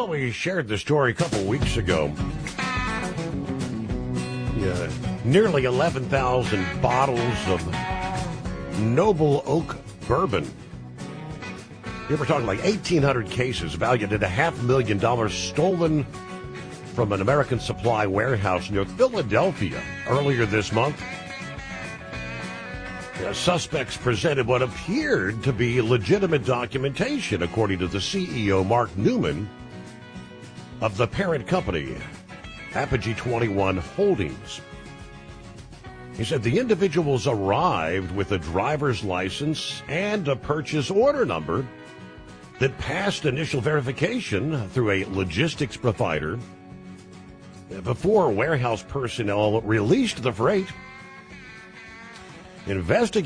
Well, we shared the story a couple weeks ago. Nearly 11,000 bottles of Noble Oak bourbon. Yeah, we're talking like 1,800 cases valued at $500,000 stolen from an American Supply warehouse near Philadelphia earlier this month. Suspects presented what appeared to be legitimate documentation, according to the CEO, Mark Newman, of the parent company, Apogee 21 Holdings. He said the individuals arrived with a driver's license and a purchase order number that passed initial verification through a logistics provider before warehouse personnel released the freight. Investigators